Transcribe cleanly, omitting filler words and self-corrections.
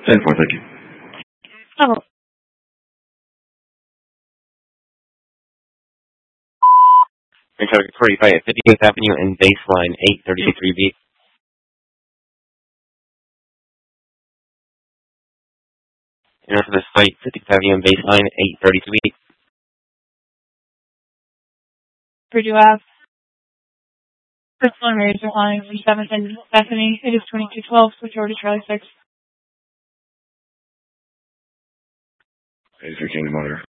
10-4, thank you. Oh. Traffic 45 at 58th Avenue and baseline 833B. And for this flight, 50th Avenue and baseline 832B. Purdue Ave. Principal and Razor line from 7th and Bethany. It is 2212, switch over to Charlie 6. Hey, 13 to monitor.